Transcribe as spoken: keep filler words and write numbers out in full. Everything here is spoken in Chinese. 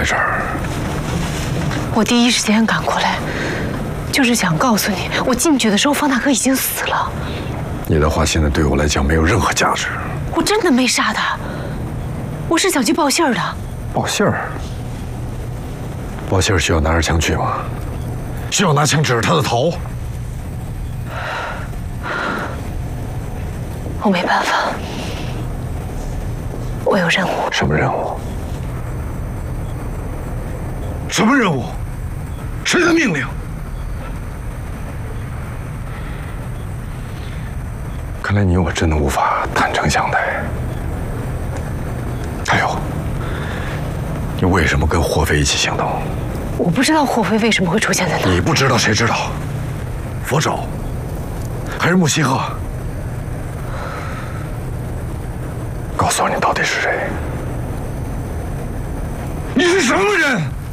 事儿？ 我第一时间赶过来，就是想告诉你，我进去的时候方大哥已经死了。 你的话现在对我来讲没有任何价值。 我真的没杀他，我是想去报信儿的。 报信儿？报信儿需要拿着枪去吗？需要拿枪指着他的头？ 我没办法，我有任务。 什么任务？什么任务？谁的命令？看来你我真的无法坦诚相待。还有，你为什么跟霍飞一起行动？ 我不知道霍飞为什么会出现在那。 你不知道，谁知道？佛手，还是穆西赫？告诉我，你到底是谁？你是什么人？